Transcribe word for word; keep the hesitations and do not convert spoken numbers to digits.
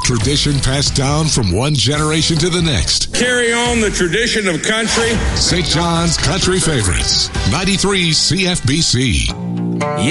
Tradition passed down from one generation to the next. Carry on the tradition of country. Saint John's Country Favorites, ninety-three C F B C.